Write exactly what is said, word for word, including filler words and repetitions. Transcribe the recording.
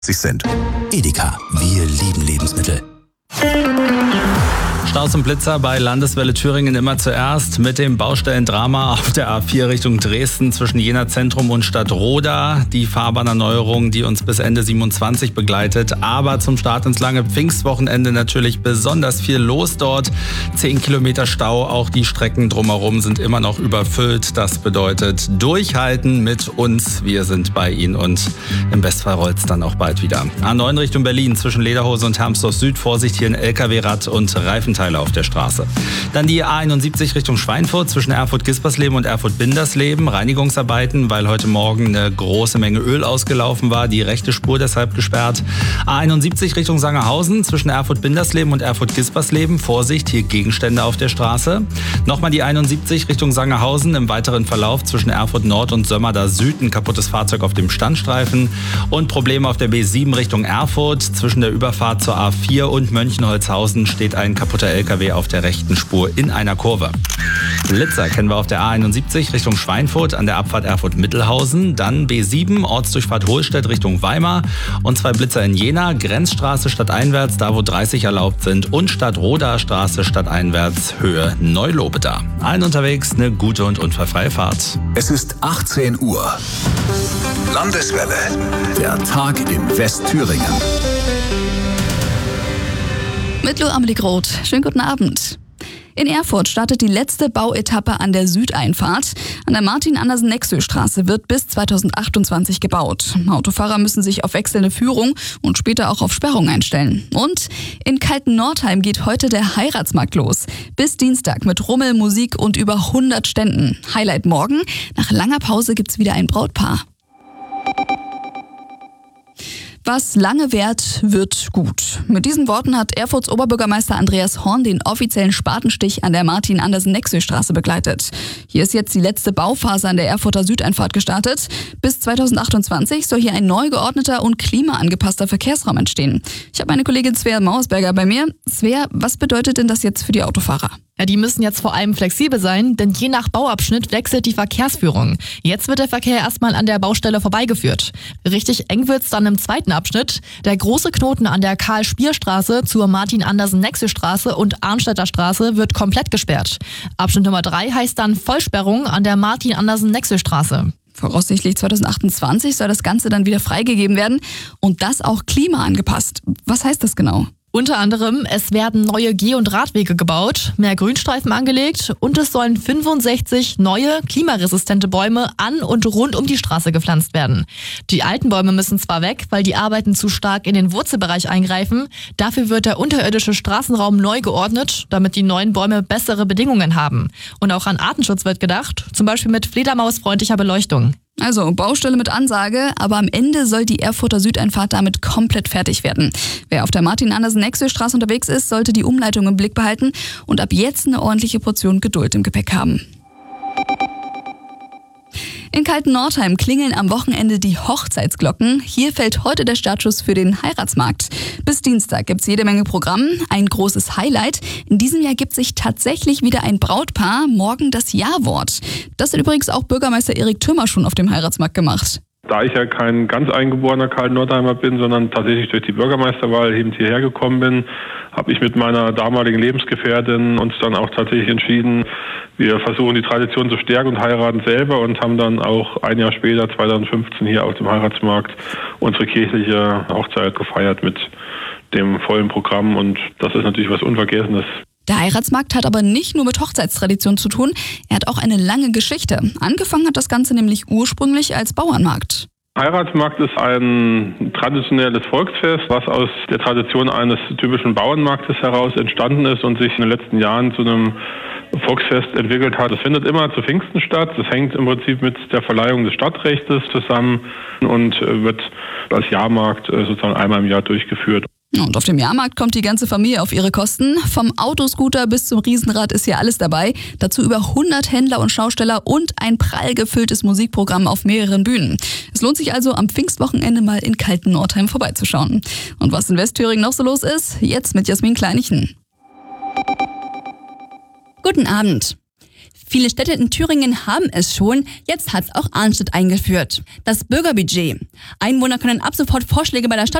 Sie sind Edeka. Wir lieben Lebensmittel. Staus und Blitzer bei Landeswelle Thüringen immer zuerst mit dem Baustellendrama auf der A vier Richtung Dresden zwischen Jena Zentrum und Stadtroda. Die Fahrbahnerneuerung, die uns bis Ende siebenundzwanzig begleitet. Aber zum Start ins lange Pfingstwochenende natürlich besonders viel los dort. Zehn Kilometer Stau, auch die Strecken drumherum sind immer noch überfüllt. Das bedeutet durchhalten mit uns. Wir sind bei Ihnen und im Bestfall rollt es dann auch bald wieder. A neun Richtung Berlin zwischen Lederhose und Hermsdorf Süd. Vorsicht, hier ein L K W-Rad und Reifenteile auf der Straße. Dann die A einundsiebzig Richtung Schweinfurt zwischen Erfurt-Gispersleben und Erfurt-Bindersleben. Reinigungsarbeiten, weil heute Morgen eine große Menge Öl ausgelaufen war. Die rechte Spur deshalb gesperrt. A einundsiebzig Richtung Sangerhausen zwischen Erfurt-Bindersleben und Erfurt-Gispersleben. Vorsicht, hier Gegenstände auf der Straße. Nochmal die einundsiebzig Richtung Sangerhausen im weiteren Verlauf zwischen Erfurt Nord und Sömmerda Süd. Ein kaputtes Fahrzeug auf dem Standstreifen. Und Probleme auf der B sieben Richtung Erfurt. Zwischen der Überfahrt zur A vier und Mönchenholzhausen steht ein kaputter L K W auf der rechten Spur in einer Kurve. Blitzer kennen wir auf der A einundsiebzig Richtung Schweinfurt an der Abfahrt Erfurt-Mittelhausen. Dann B sieben, Ortsdurchfahrt Hohlstedt Richtung Weimar. Und zwei Blitzer in Jena, Grenzstraße stadteinwärts, da wo dreißig erlaubt sind. Und Stadtroda Straße stadteinwärts, Höhe Neulobeda. Allen unterwegs eine gute und unfallfreie Fahrt. Es ist achtzehn Uhr. Landeswelle. Der Tag in Westthüringen. Mit Lou Amelie Groth. Schönen guten Abend. In Erfurt startet die letzte Bauetappe an der Südeinfahrt. An der Martin-Andersen-Nexö-Straße wird bis zweitausendachtundzwanzig gebaut. Autofahrer müssen sich auf wechselnde Führung und später auch auf Sperrung einstellen. Und in Kaltennordheim geht heute der Heiratsmarkt los. Bis Dienstag mit Rummel, Musik und über hundert Ständen. Highlight morgen. Nach langer Pause gibt's wieder ein Brautpaar. Was lange währt, wird gut. Mit diesen Worten hat Erfurts Oberbürgermeister Andreas Horn den offiziellen Spatenstich an der Martin-Andersen-Nexö-Straße begleitet. Hier ist jetzt die letzte Bauphase an der Erfurter Südeinfahrt gestartet. Bis zweitausendachtundzwanzig soll hier ein neu geordneter und klimaangepasster Verkehrsraum entstehen. Ich habe meine Kollegin Svea Mausberger bei mir. Svea, was bedeutet denn das jetzt für die Autofahrer? Ja, die müssen jetzt vor allem flexibel sein, denn je nach Bauabschnitt wechselt die Verkehrsführung. Jetzt wird der Verkehr erstmal an der Baustelle vorbeigeführt. Richtig eng wird's dann im zweiten Abschnitt. Der große Knoten an der Karl-Spier-Straße zur Martin-Andersen-Nexö-Straße und Arnstädter Straße wird komplett gesperrt. Abschnitt Nummer drei heißt dann Vollsperrung an der Martin-Andersen-Nexö-Straße. Voraussichtlich zweitausendachtundzwanzig soll das Ganze dann wieder freigegeben werden und das auch klimaangepasst. Was heißt das genau? Unter anderem, es werden neue Geh- und Radwege gebaut, mehr Grünstreifen angelegt und es sollen fünfundsechzig neue, klimaresistente Bäume an und rund um die Straße gepflanzt werden. Die alten Bäume müssen zwar weg, weil die Arbeiten zu stark in den Wurzelbereich eingreifen. Dafür wird der unterirdische Straßenraum neu geordnet, damit die neuen Bäume bessere Bedingungen haben. Und auch an Artenschutz wird gedacht, zum Beispiel mit fledermausfreundlicher Beleuchtung. Also Baustelle mit Ansage, aber am Ende soll die Erfurter Südeinfahrt damit komplett fertig werden. Wer auf der Martin-Andersen-Nexö-Straße unterwegs ist, sollte die Umleitung im Blick behalten und ab jetzt eine ordentliche Portion Geduld im Gepäck haben. In Kaltennordheim klingeln am Wochenende die Hochzeitsglocken. Hier fällt heute der Startschuss für den Heiratsmarkt. Bis Dienstag gibt's jede Menge Programm. Ein großes Highlight. In diesem Jahr gibt sich tatsächlich wieder ein Brautpaar. Morgen das Ja-Wort. Das hat übrigens auch Bürgermeister Erik Thürmer schon auf dem Heiratsmarkt gemacht. Da ich ja kein ganz eingeborener Kaltennordheimer bin, sondern tatsächlich durch die Bürgermeisterwahl eben hierher gekommen bin, habe ich mit meiner damaligen Lebensgefährtin uns dann auch tatsächlich entschieden, wir versuchen die Tradition zu stärken und heiraten selber und haben dann auch ein Jahr später, zweitausendfünfzehn, hier auf dem Heiratsmarkt unsere kirchliche Hochzeit gefeiert mit dem vollen Programm und das ist natürlich was Unvergessenes. Der Heiratsmarkt hat aber nicht nur mit Hochzeitstradition zu tun, er hat auch eine lange Geschichte. Angefangen hat das Ganze nämlich ursprünglich als Bauernmarkt. Heiratmarkt ist ein traditionelles Volksfest, was aus der Tradition eines typischen Bauernmarktes heraus entstanden ist und sich in den letzten Jahren zu einem Volksfest entwickelt hat. Es findet immer zu Pfingsten statt. Das hängt im Prinzip mit der Verleihung des Stadtrechtes zusammen und wird als Jahrmarkt sozusagen einmal im Jahr durchgeführt. Und auf dem Jahrmarkt kommt die ganze Familie auf ihre Kosten. Vom Autoscooter bis zum Riesenrad ist hier alles dabei. Dazu über hundert Händler und Schausteller und ein prall gefülltes Musikprogramm auf mehreren Bühnen. Es lohnt sich also, am Pfingstwochenende mal in Kaltennordheim vorbeizuschauen. Und was in Westthüringen noch so los ist, jetzt mit Jasmin Kleinichen. Guten Abend. Viele Städte in Thüringen haben es schon, jetzt hat es auch Arnstedt eingeführt. Das Bürgerbudget. Einwohner können ab sofort Vorschläge bei der Stadt